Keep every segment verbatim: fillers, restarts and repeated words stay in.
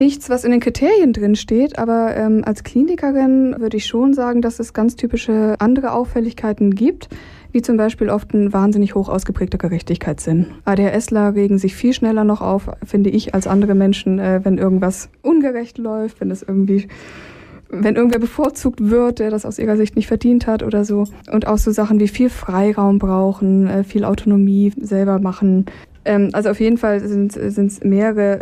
Nichts, was in den Kriterien drin steht, aber ähm, als Klinikerin würde ich schon sagen, dass es ganz typische andere Auffälligkeiten gibt, wie zum Beispiel oft ein wahnsinnig hoch ausgeprägter Gerechtigkeitssinn. ADHSler regen sich viel schneller noch auf, finde ich, als andere Menschen, äh, wenn irgendwas ungerecht läuft, wenn es irgendwie, wenn irgendwer bevorzugt wird, der das aus ihrer Sicht nicht verdient hat oder so. Und auch so Sachen wie viel Freiraum brauchen, äh, viel Autonomie selber machen. Ähm, also auf jeden Fall sind es mehrere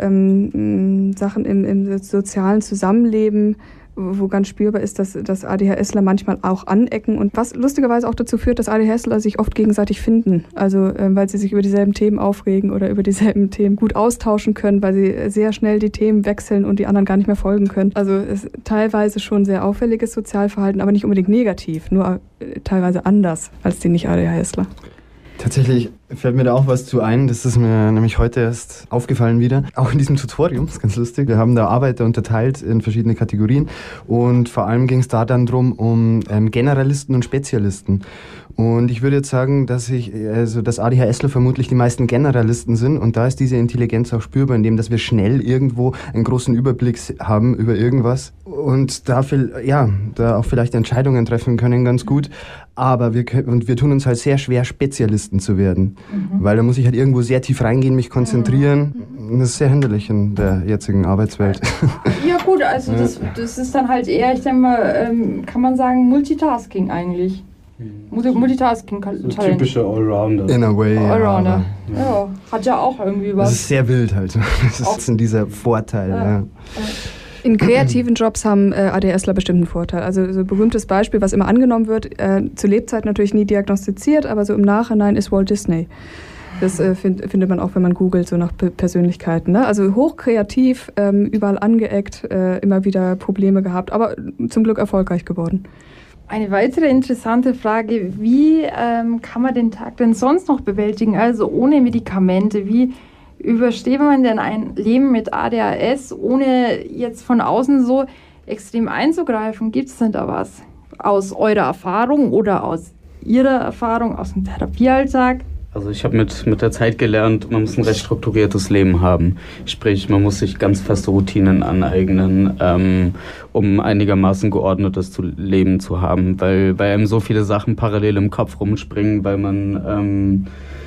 ähm, Sachen im, im sozialen Zusammenleben, wo ganz spürbar ist, dass, dass ADHSler manchmal auch anecken und was lustigerweise auch dazu führt, dass ADHSler sich oft gegenseitig finden. Also äh, weil sie sich über dieselben Themen aufregen oder über dieselben Themen gut austauschen können, weil sie sehr schnell die Themen wechseln und die anderen gar nicht mehr folgen können. Also es ist teilweise schon sehr auffälliges Sozialverhalten, aber nicht unbedingt negativ, nur äh, teilweise anders als die Nicht-ADHSler. Tatsächlich fällt mir da auch was zu ein, das ist mir nämlich heute erst aufgefallen wieder. Auch in diesem Tutorium, das ist ganz lustig, wir haben da Arbeiter unterteilt in verschiedene Kategorien und vor allem ging es da dann drum um ähm, Generalisten und Spezialisten. Und ich würde jetzt sagen, dass ich, also dass ADHSler vermutlich die meisten Generalisten sind und da ist diese Intelligenz auch spürbar, indem dass wir schnell irgendwo einen großen Überblick haben über irgendwas und da, ja, da auch vielleicht Entscheidungen treffen können ganz gut. Aber wir, und wir tun uns halt sehr schwer, Spezialisten zu werden. Mhm. Weil da muss ich halt irgendwo sehr tief reingehen, mich konzentrieren. Mhm. Das ist sehr hinderlich in der jetzigen Arbeitswelt. Ja gut, also das, das ist dann halt eher, ich denke mal, ähm, kann man sagen, Multitasking eigentlich. Mhm. Multitasking-Talent. So typische Allrounder. In a way, Allrounder. Ja, ja. ja, hat ja auch irgendwie was. Das ist sehr wild halt. Das ist in dieser Vorteil, ja. ja. In kreativen Jobs haben äh, ADHSler bestimmt einen Vorteil. Also so ein berühmtes Beispiel, was immer angenommen wird, äh, zu Lebzeit natürlich nie diagnostiziert, aber so im Nachhinein ist Walt Disney. Das äh, find, findet man auch, wenn man googelt, so nach P- Persönlichkeiten. Ne? Also hochkreativ, ähm, überall angeeckt, äh, immer wieder Probleme gehabt, aber zum Glück erfolgreich geworden. Eine weitere interessante Frage, wie ähm, kann man den Tag denn sonst noch bewältigen, also ohne Medikamente? Wie übersteht man denn ein Leben mit A D H S, ohne jetzt von außen so extrem einzugreifen? Gibt es denn da was aus eurer Erfahrung oder aus Ihrer Erfahrung, aus dem Therapiealltag? Also ich habe mit, mit der Zeit gelernt, man muss ein recht strukturiertes Leben haben. Sprich, man muss sich ganz feste Routinen aneignen, ähm, um einigermaßen geordnetes zu Leben zu haben. Weil bei einem so viele Sachen parallel im Kopf rumspringen, weil man ähm,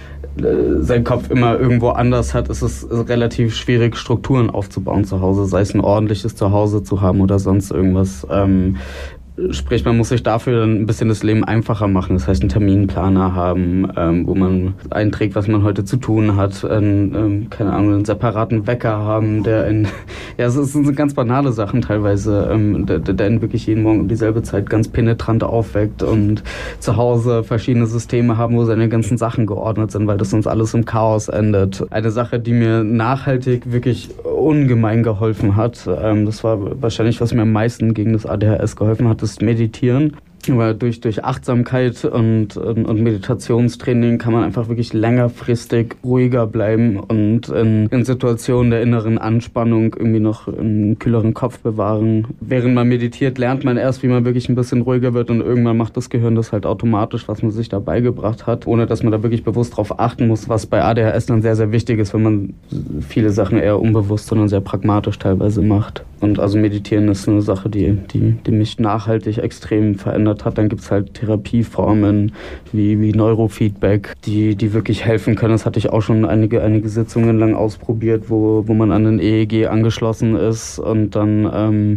sein Kopf immer irgendwo anders hat, ist es relativ schwierig, Strukturen aufzubauen zu Hause, sei es ein ordentliches Zuhause zu haben oder sonst irgendwas. Ähm, Sprich, man muss sich dafür dann ein bisschen das Leben einfacher machen. Das heißt, einen Terminplaner haben, ähm, wo man einträgt, was man heute zu tun hat. Einen, ähm, keine Ahnung, einen separaten Wecker haben, der in, ja, es sind ganz banale Sachen teilweise, ähm, der, der einen wirklich jeden Morgen um dieselbe Zeit ganz penetrant aufweckt und zu Hause verschiedene Systeme haben, wo seine ganzen Sachen geordnet sind, weil das sonst alles im Chaos endet. Eine Sache, die mir nachhaltig wirklich ungemein geholfen hat, ähm, das war wahrscheinlich, was mir am meisten gegen das A D H S geholfen hat, ist Meditieren. Aber durch, durch Achtsamkeit und, und, und Meditationstraining kann man einfach wirklich längerfristig ruhiger bleiben und in, in Situationen der inneren Anspannung irgendwie noch einen kühleren Kopf bewahren. Während man meditiert, lernt man erst, wie man wirklich ein bisschen ruhiger wird und irgendwann macht das Gehirn das halt automatisch, was man sich da beigebracht hat, ohne dass man da wirklich bewusst drauf achten muss, was bei A D H S dann sehr, sehr wichtig ist, wenn man viele Sachen eher unbewusst, sondern sehr pragmatisch teilweise macht. Und also Meditieren ist eine Sache, die, die, die mich nachhaltig extrem verändert hat. Dann gibt es halt Therapieformen wie, wie Neurofeedback, die, die wirklich helfen können. Das hatte ich auch schon einige, einige Sitzungen lang ausprobiert, wo, wo man an ein E E G angeschlossen ist und dann ähm,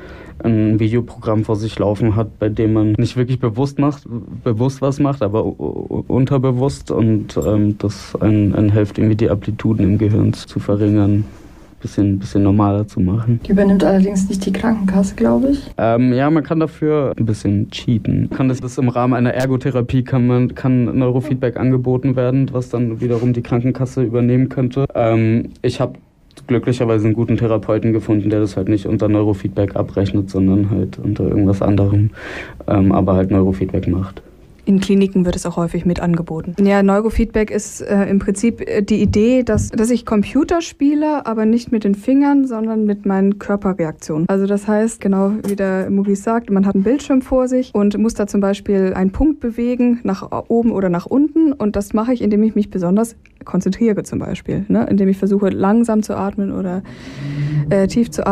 ein Videoprogramm vor sich laufen hat, bei dem man nicht wirklich bewusst macht, bewusst was macht, aber unterbewusst und ähm, das einen, einen hilft, irgendwie die Amplituden im Gehirn zu verringern. Bisschen, bisschen normaler zu machen. Die übernimmt allerdings nicht die Krankenkasse, glaube ich. Ähm, ja, man kann dafür ein bisschen cheaten. Kann das, das im Rahmen einer Ergotherapie kann man kann Neurofeedback angeboten werden, was dann wiederum die Krankenkasse übernehmen könnte. Ähm, ich habe glücklicherweise einen guten Therapeuten gefunden, der das halt nicht unter Neurofeedback abrechnet, sondern halt unter irgendwas anderem, ähm, aber halt Neurofeedback macht. In Kliniken wird es auch häufig mit angeboten. Ja, Neurofeedback ist äh, im Prinzip äh, die Idee, dass, dass ich Computer spiele, aber nicht mit den Fingern, sondern mit meinen Körperreaktionen. Also das heißt, genau wie der Maurice sagt, man hat einen Bildschirm vor sich und muss da zum Beispiel einen Punkt bewegen, nach oben oder nach unten. Und das mache ich, indem ich mich besonders konzentriere zum Beispiel, ne? Indem ich versuche, langsam zu atmen oder äh, tief zu atmen.